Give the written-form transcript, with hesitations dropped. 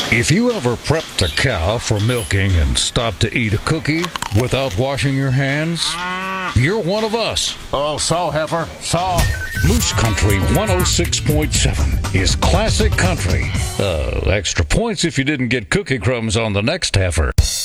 If you ever prepped a cow for milking and stopped to eat a cookie without washing your hands, you're one of us. Oh, so, heifer, so. Moose Country 106.7 is classic country. Extra points if you didn't get cookie crumbs on the next heifer.